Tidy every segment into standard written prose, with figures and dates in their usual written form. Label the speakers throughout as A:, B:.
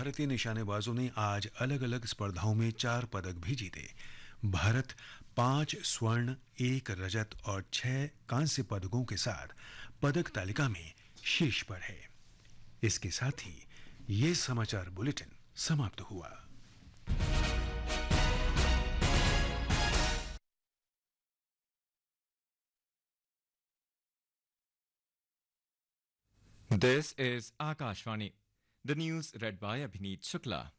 A: भारतीय निशानेबाजों ने आज अलग अलग स्पर्धाओं में 4 पदक भी जीते। भारत 5 स्वर्ण, 1 रजत और 6 कांस्य पदकों के साथ पदक तालिका में शीर्ष पर है। इसके साथ ही ये समाचार बुलेटिन समाप्त हुआ।
B: This is Akashvani. The news read by Abhineet Shukla.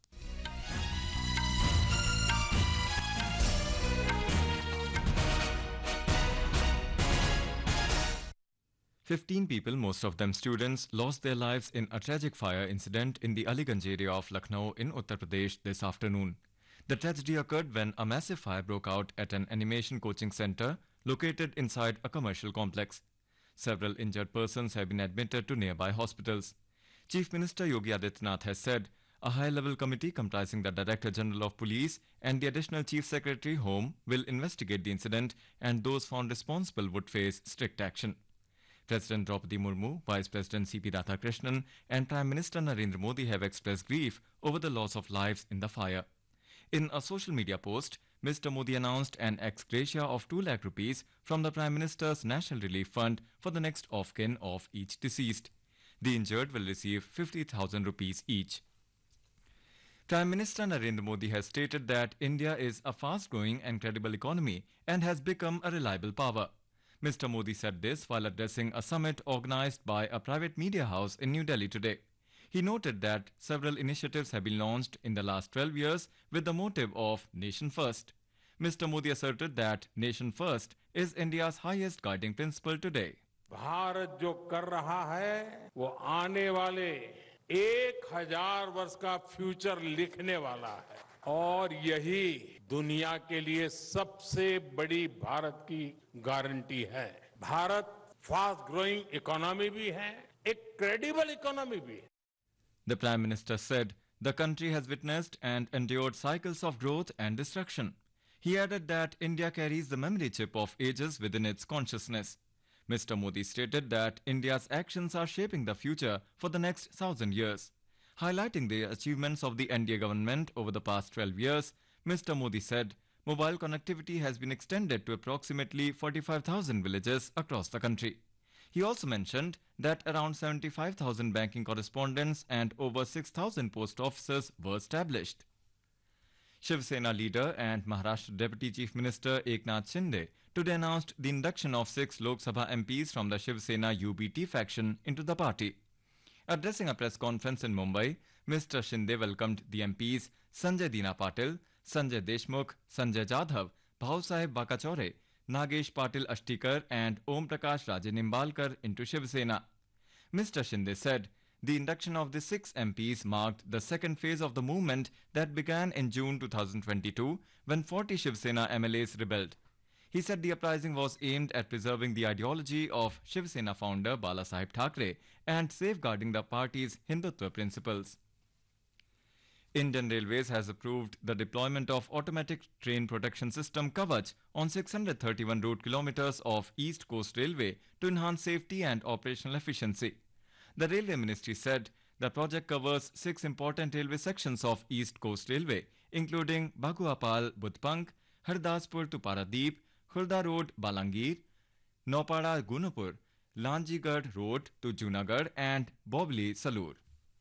B: 15 people, most of them students, lost their lives in a tragic fire incident in the Aliganj area of Lucknow in Uttar Pradesh this afternoon. The tragedy occurred when a massive fire broke out at an animation coaching center located inside a commercial complex. Several injured persons have been admitted to nearby hospitals. Chief Minister Yogi Adityanath has said a high-level committee comprising the Director General of Police and the Additional Chief Secretary Home will investigate the incident, and those found responsible would face strict action. President Draupadi Murmu, Vice President C.P. Radhakrishnan and Prime Minister Narendra Modi have expressed grief over the loss of lives in the fire. In a social media post, Mr. Modi announced an ex gratia of 2 lakh rupees from the Prime Minister's National Relief Fund for the next of kin of each deceased. The injured will receive 50,000 rupees each. Prime Minister Narendra Modi has stated that India is a fast-growing and credible economy and has become a reliable power. Mr. Modi said this while addressing a summit organized by a private media house in New Delhi today. He noted that several initiatives have been launched in the last 12 years with the motive of Nation First. Mr. Modi asserted that Nation First is India's highest guiding principle today.
C: Bharat जो कर रहा है वो आने वाले 1000 वर्ष का future लिखने वाला है और यही दुनिया के लिए सबसे बड़ी भारत की गारंटी है। भारत फास्ट ग्रोइंग इकोनॉमी भी है, एक क्रेडिबल इकोनॉमी भी है।
B: The Prime Minister said the country has witnessed and endured cycles of growth and destruction. He added that India carries the memory chip of ages within its consciousness. Mr. Modi stated that India's actions are shaping the future for the next 1,000 years. Highlighting the achievements of the NDA government over the past 12 years, Mr. Modi said mobile connectivity has been extended to approximately 45,000 villages across the country. He also mentioned that around 75,000 banking correspondents and over 6,000 post offices were established. Shiv Sena leader and Maharashtra Deputy Chief Minister Eknath Shinde today announced the induction of 6 Lok Sabha MPs from the Shiv Sena UBT faction into the party. Addressing a press conference in Mumbai, Mr. Shinde welcomed the MPs Sanjay Dina Patil, Sanjay Deshmukh, Sanjay Jadhav, Bhau Saheb Bakachore, Nagesh Patil Ashtikar and Om Prakash Raje Nimbalkar into Shiv Sena. Mr. Shinde said the induction of the 6 MPs marked the second phase of the movement that began in June 2022 when 40 Shiv Sena MLAs rebelled. He said the uprising was aimed at preserving the ideology of Shiv Sena founder Bala Saheb Thackeray and safeguarding the party's Hindutva principles. Indian Railways has approved the deployment of automatic train protection system Kavach on 631 route kilometers of East Coast Railway to enhance safety and operational efficiency. The Railway Ministry said the project covers 6 important railway sections of East Coast Railway, including Bhaguapal Budpunk, Hardaspur to Paradeep, Khurda Road Balangir, Nopada Gunapur, Lanjigarh Road to Junagadh and Bobli Salur.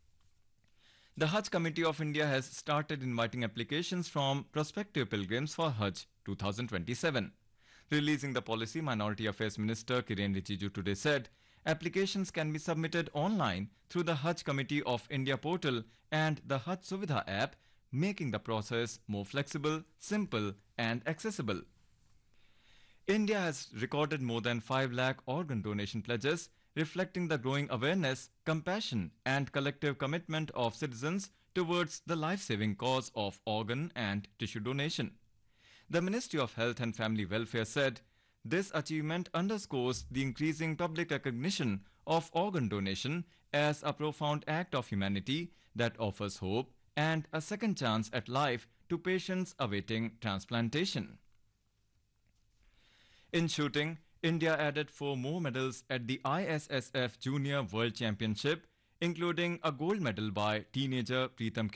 B: The Hajj Committee of India has started inviting applications from prospective pilgrims for Hajj 2027. Releasing the policy, Minority Affairs Minister Kiren Rijiju today said applications can be submitted online through the Hajj Committee of India portal and the Hajj Suvidha app, making the process more flexible, simple and accessible. India has recorded more than 5 lakh organ donation pledges, reflecting the growing awareness, compassion and collective commitment of citizens towards the life-saving cause of organ and tissue donation. The Ministry of Health and Family Welfare said this achievement underscores the increasing public recognition of organ donation as a profound act of humanity that offers hope and a second chance at life to patients awaiting transplantation. In shooting, India added 4 more medals at the ISSF Junior World Championship, including a gold medal by teenager Preetam